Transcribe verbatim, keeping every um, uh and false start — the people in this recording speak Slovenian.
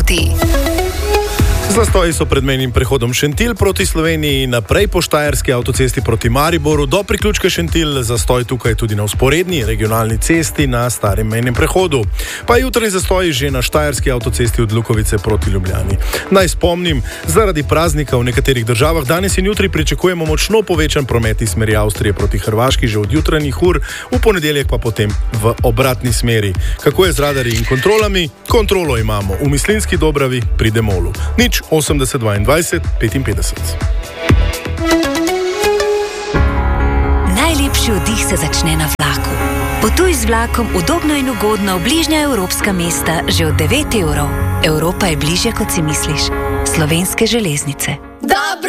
poti. Zastoji so pred mejnim prehodom Šentilj proti Sloveniji, naprej po štajerski avtocesti proti Mariboru do priključka Šentilj, zastoj tukaj tudi na vzporedni regionalni cesti na starem mejnem prehodu. Pa jutranji zastoji že na štajerski avtocesti od Lukovice proti Ljubljani. Naj spomnim, zaradi praznika v nekaterih državah danes in jutri pričakujemo močno povečan promet iz smeri Avstrije proti Hrvaški že od jutranjih ur, v ponedeljek pa potem v obratni smeri. Kako je z radarji in kontrolami? Kontrolo imamo v Mislinjski Dobravi pri Demolu. Nič osemdeset dvaindvajset petinpetdeset. Najlepši oddih se začne na vlaku. Potuj z vlakom udobno in ugodno v bližnja evropska mesta že od devet evrov. Evropa je bližje, kot si misliš. Slovenske železnice. Dobro!